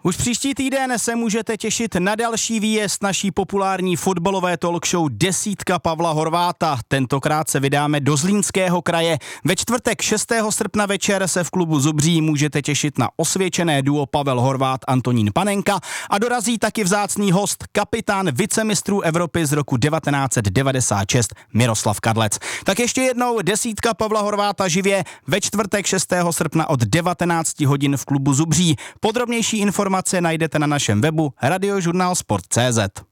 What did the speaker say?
Už příští týden se můžete těšit na další výjezd naší populární fotbalové talk show Desítka Pavla Horváta. Tentokrát se vydáme do Zlínského kraje. Ve čtvrtek 6. srpna večer se v klubu Zubří můžete těšit na osvědčené duo Pavel Horvát Antonín Panenka a dorazí taky vzácný host, kapitán vicemistrů Evropy z roku 1996 Miroslav Kadlec. Tak ještě jednou Desítka Pavla Horváta živě ve čtvrtek 6. srpna od 19 hodin v klubu Zubří. Podrobnější informace najdete na našem webu radiožurnalsport.cz.